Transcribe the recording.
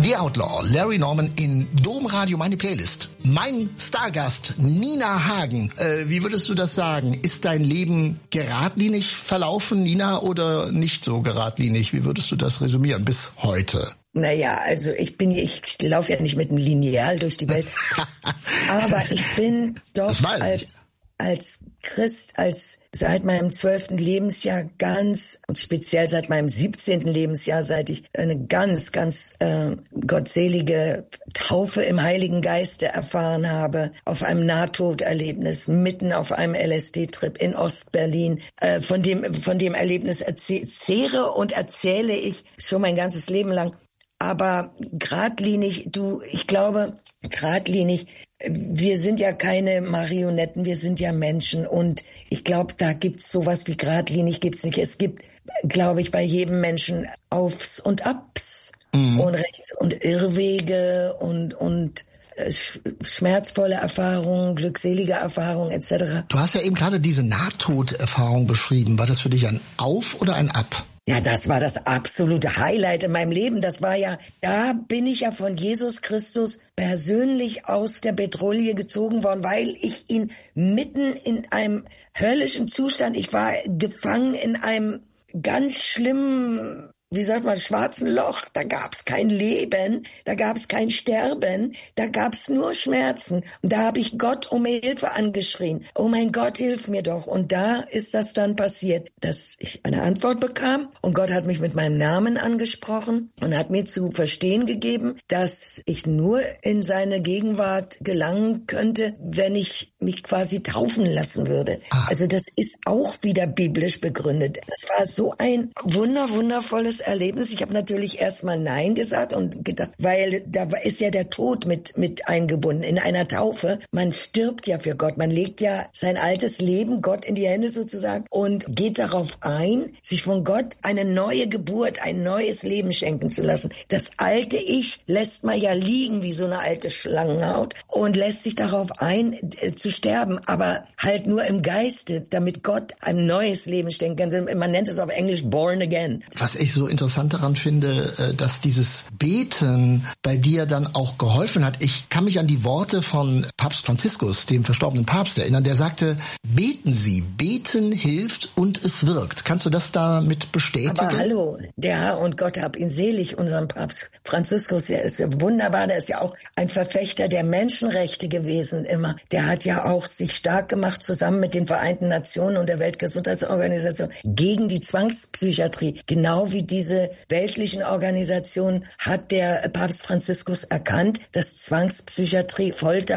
The Outlaw, Larry Norman in Domradio, meine Playlist. Mein Stargast, Nina Hagen. Wie würdest du das sagen? Ist dein Leben geradlinig verlaufen, Nina, oder nicht so geradlinig? Wie würdest du das resümieren bis heute? Naja, also ich laufe ja nicht mit einem Lineal durch die Welt. Aber ich bin doch als Christ, seit meinem 12. Lebensjahr und speziell seit meinem 17. Lebensjahr, seit ich eine ganz gottselige Taufe im Heiligen Geiste erfahren habe, auf einem Nahtoderlebnis, mitten auf einem LSD-Trip in Ostberlin. Von dem Erlebnis zehre und erzähle ich schon mein ganzes Leben lang. Aber geradlinig, wir sind ja keine Marionetten, wir sind ja Menschen, und ich glaube, da gibt's sowas wie geradlinig gibt's nicht. Es gibt, glaube ich, bei jedem Menschen Aufs und Abs und Rechts- und Irrwege und schmerzvolle Erfahrungen, glückselige Erfahrungen etc. Du hast ja eben gerade diese Nahtoderfahrung beschrieben. War das für dich ein Auf oder ein Ab? Ja, das war das absolute Highlight in meinem Leben. Da bin ich ja von Jesus Christus persönlich aus der Bedrohung gezogen worden, weil ich ihn mitten in einem höllischen Zustand, ich war gefangen in einem ganz schlimmen, schwarzen Loch. Da gab's kein Leben, da gab's kein Sterben, da gab's nur Schmerzen. Und da habe ich Gott um Hilfe angeschrien. Oh mein Gott, hilf mir doch. Und da ist das dann passiert, dass ich eine Antwort bekam. Und Gott hat mich mit meinem Namen angesprochen und hat mir zu verstehen gegeben, dass ich nur in seine Gegenwart gelangen könnte, wenn ich mich quasi taufen lassen würde. Also das ist auch wieder biblisch begründet. Das war so ein wundervolles Erlebnis. Ich habe natürlich erstmal Nein gesagt und gedacht, weil da ist ja der Tod mit eingebunden in einer Taufe. Man stirbt ja für Gott. Man legt ja sein altes Leben Gott in die Hände sozusagen und geht darauf ein, sich von Gott eine neue Geburt, ein neues Leben schenken zu lassen. Das alte Ich lässt man ja liegen wie so eine alte Schlangenhaut und lässt sich darauf ein, zu sterben, aber halt nur im Geiste, damit Gott ein neues Leben schenken kann. Man nennt es auf Englisch born again. Was ich so interessant daran finde, dass dieses Beten bei dir dann auch geholfen hat. Ich kann mich an die Worte von Papst Franziskus, dem verstorbenen Papst, erinnern, der sagte, beten Sie, beten hilft und es wirkt. Kannst du das damit bestätigen? Aber hallo, der Herr und Gott hab ihn selig, unseren Papst Franziskus, der ist ja wunderbar, der ist ja auch ein Verfechter der Menschenrechte gewesen immer. Der hat ja auch sich stark gemacht, zusammen mit den Vereinten Nationen und der Weltgesundheitsorganisation, gegen die Zwangspsychiatrie. Genau wie diese weltlichen Organisationen hat der Papst Franziskus erkannt, dass Zwangspsychiatrie, Folter,